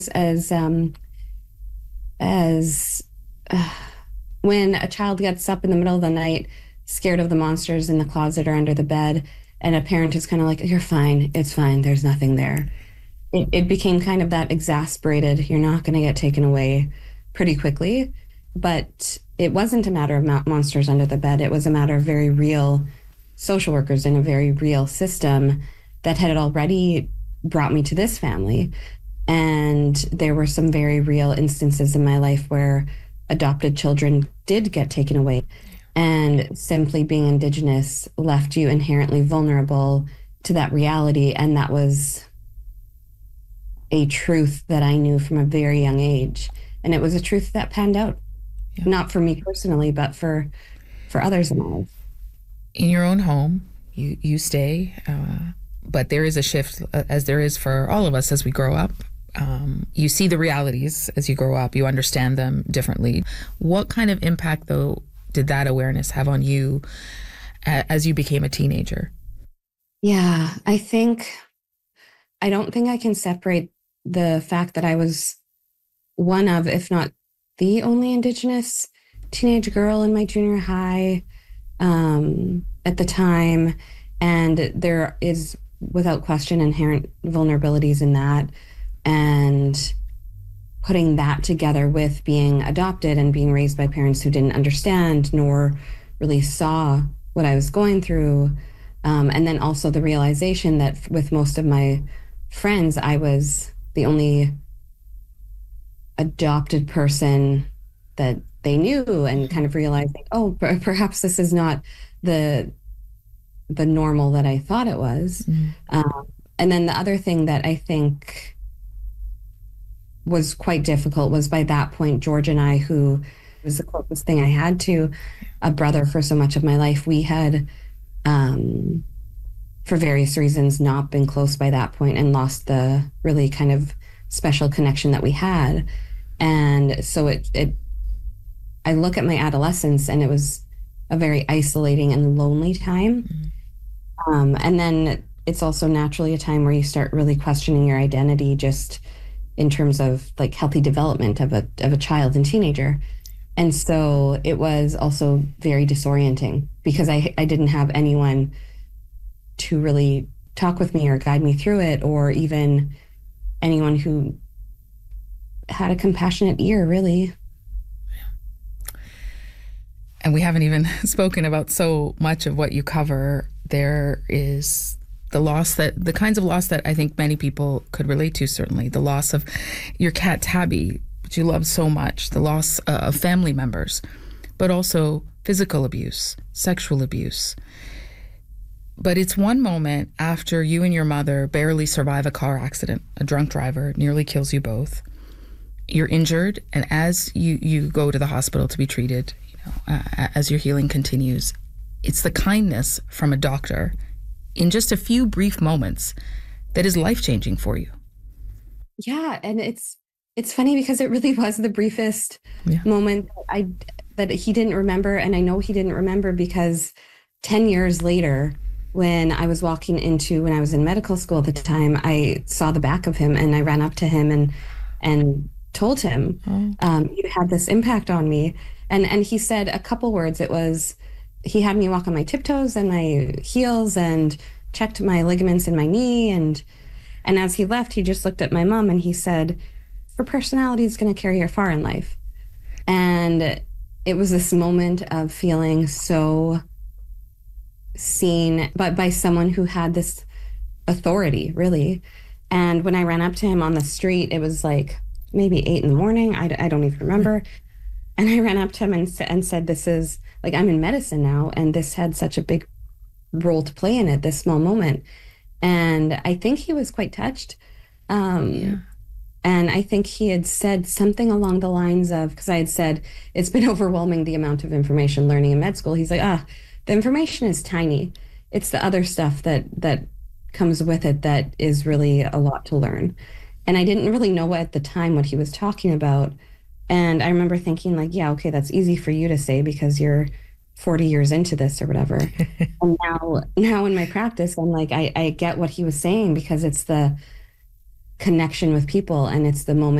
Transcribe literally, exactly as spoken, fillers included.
as um, as uh, when a child gets up in the middle of the night, scared of the monsters in the closet or under the bed, and a parent is kind of like, "You're fine, it's fine, there's nothing there." It, it became kind of that exasperated, "You're not going to get taken away," pretty quickly. But it wasn't a matter of mo- monsters under the bed. It was a matter of very real social workers in a very real system that had already brought me to this family. And there were some very real instances in my life where adopted children did get taken away. And simply being Indigenous left you inherently vulnerable to that reality. And that was a truth that I knew from a very young age. And it was a truth that panned out, yeah. Not for me personally, but for for others in my life. In your own home, you, you stay, uh, but there is a shift, uh, as there is for all of us as we grow up. Um, you see the realities as you grow up. You understand them differently. What kind of impact, though, did that awareness have on you a- as you became a teenager? Yeah, I think, I don't think I can separate the fact that I was one of, if not the only Indigenous teenage girl in my junior high um, at the time. And there is, without question, inherent vulnerabilities in that. And putting that together with being adopted and being raised by parents who didn't understand nor really saw what I was going through. Um, and then also the realization that with most of my friends, I was the only adopted person that they knew, and kind of realizing, oh, per- perhaps this is not the the normal that I thought it was. Mm-hmm. Um, and then the other thing that I think was quite difficult was, by that point, George and I, who was the closest thing I had to a brother for so much of my life, we had, um, for various reasons, not been close by that point and lost the really kind of special connection that we had. And so it, it, I look at my adolescence, and it was a very isolating and lonely time. Mm-hmm. Um, and then it's also naturally a time where you start really questioning your identity, just in terms of like healthy development of a of a child and teenager. And so it was also very disorienting because I I didn't have anyone to really talk with me or guide me through it, or even anyone who had a compassionate ear, really. And we haven't even spoken about so much of what you cover. There is the loss that, the kinds of loss that I think many people could relate to, certainly. The loss of your cat, Tabby, which you love so much, the loss uh, of family members, but also physical abuse, sexual abuse. But it's one moment after you and your mother barely survive a car accident. A drunk driver nearly kills you both. You're injured, and as you, you go to the hospital to be treated, you know, uh, as your healing continues, it's the kindness from a doctor in just a few brief moments that is life-changing for you. Yeah, and it's it's funny because it really was the briefest yeah. moment that I that he didn't remember, and I know he didn't remember because ten years later, when I was walking into, when I was in medical school at the time, I saw the back of him, and I ran up to him and and told him, oh. um, you had this impact on me. And and he said a couple words. It was, he had me walk on my tiptoes and my heels and checked my ligaments in my knee. And and as he left, he just looked at my mom and he said, her personality is going to carry her far in life. And it was this moment of feeling so seen, but by someone who had this authority, really. And when I ran up to him on the street, it was like maybe eight in the morning. I, I don't even remember. And I ran up to him and, and said, this is, like, I'm in medicine now, and this had such a big role to play in it, this small moment. And I think he was quite touched. Um, yeah. And I think he had said something along the lines of, because I had said, it's been overwhelming, the amount of information learning in med school. He's like, ah, the information is tiny. It's the other stuff that that comes with it that is really a lot to learn. And I didn't really know at the time what he was talking about. And I remember thinking, like, yeah, okay, that's easy for you to say because you're forty years into this or whatever. And now, now in my practice, I'm like, I, I get what he was saying because it's the connection with people, and it's the moment